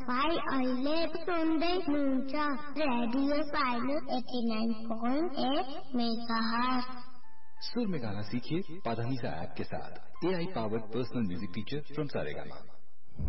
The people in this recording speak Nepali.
तपाईँ अहिले सुन्दै हुनुहुन्छ रेडियो साइलेन्ट 89.8 मेगाहर्ट्ज। सुर में गाना सीखिए पाधानीसा ऐप के साथ। AI powered personal music teacher from Saregama.